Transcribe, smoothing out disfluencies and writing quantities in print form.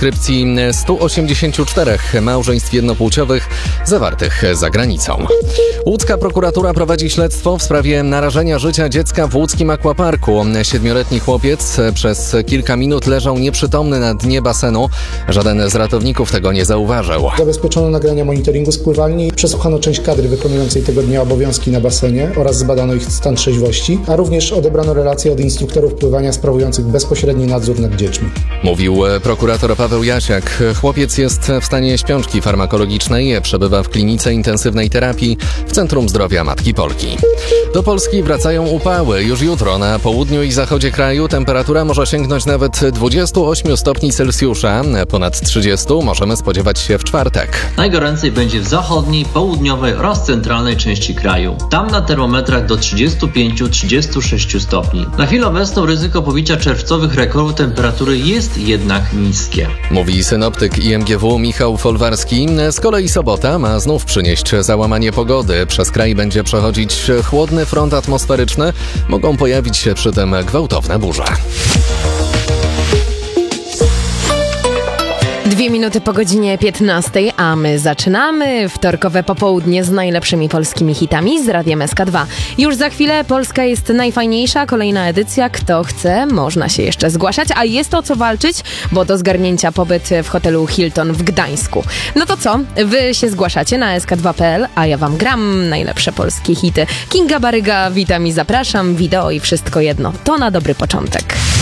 transkrypcji 184 małżeństw jednopłciowych zawartych za granicą. Łódzka prokuratura prowadzi śledztwo w sprawie narażenia życia dziecka w łódzkim akwaparku. 7-letni chłopiec przez kilka minut leżał nieprzytomny na dnie basenu. Żaden z ratowników tego nie zauważył. Zabezpieczono nagrania monitoringu z pływalni, przesłuchano część kadry wykonującej tego dnia obowiązki na basenie oraz zbadano ich stan trzeźwości, a również odebrano relacje od instruktorów pływania sprawujących bezpośredni nadzór nad dziećmi. Mówił prokurator Paweł Jasiak. Chłopiec jest w stanie śpiączki farmakologicznej, przebywa w klinice intensywnej terapii w Centrum Zdrowia Matki Polki. Do Polski wracają upały. Już jutro na południu i zachodzie kraju temperatura może sięgnąć nawet 28 stopni Celsjusza. Ponad 30 możemy spodziewać się w czwartek. Najgoręcej będzie w zachodniej, południowej oraz centralnej części kraju. Tam na termometrach do 35-36 stopni. Na chwilę obecną ryzyko pobicia czerwcowych rekordów temperatury jest jednak niskie. Mówi synoptyk IMGW Michał Folwarski. Z kolei sobota ma znów przynieść załamanie pogody. Przez kraj będzie przechodzić chłodny front atmosferyczny. Mogą pojawić się przy tym gwałtowne burze. 2 minuty po godzinie 15, a my zaczynamy wtorkowe popołudnie z najlepszymi polskimi hitami z Radiem SK2. Już za chwilę Polska jest najfajniejsza, kolejna edycja. Kto chce, można się jeszcze zgłaszać, a jest o co walczyć, bo do zgarnięcia pobyt w hotelu Hilton w Gdańsku. No to co? Wy się zgłaszacie na sk2.pl, a ja wam gram najlepsze polskie hity. Kinga Baryga, witam i zapraszam, wideo i wszystko jedno. To na dobry początek.